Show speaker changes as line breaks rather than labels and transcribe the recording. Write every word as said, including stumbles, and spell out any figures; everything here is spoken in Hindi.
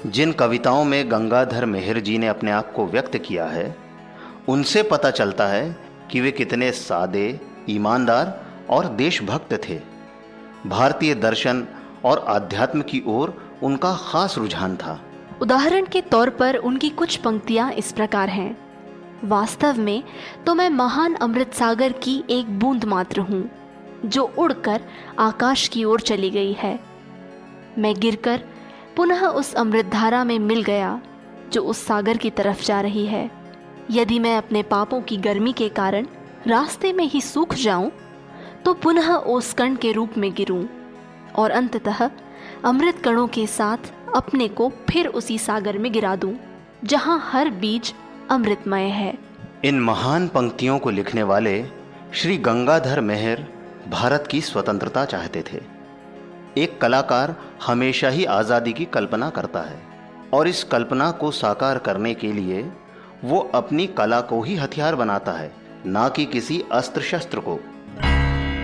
जिन कविताओं में गंगाधर मेहर जी ने अपने आप को व्यक्त किया है, उनसे पता चलता है कि वे कितने सादे, ईमानदार और देशभक्त थे। भारतीय दर्शन और आध्यात्म की ओर उनका खास रुझान था।
उदाहरण के तौर पर उनकी कुछ पंक्तियां इस प्रकार हैं। वास्तव में तो मैं महान अमृत सागर की एक बूंद मात्र हूँ, जो उड़कर आकाश की ओर चली गई है। मैं गिरकर पुनः उस अमृत धारा में मिल गया, जो उस सागर की तरफ जा रही है। यदि मैं अपने पापों की गर्मी के कारण रास्ते में ही सूख जाऊं, तो पुनः ओसकण के रूप में गिरूं और अंततः अमृत कणों के साथ अपने को फिर उसी सागर में गिरा दूं, जहां हर बीज अमृतमय है।
इन महान पंक्तियों को लिखने वाले श्री गंगाधर मेहर भारत की स्वतंत्रता चाहते थे। एक कलाकार हमेशा ही आज़ादी की कल्पना करता है और इस कल्पना को साकार करने के लिए वो अपनी कला को ही हथियार बनाता है, ना कि किसी अस्त्र शस्त्र को।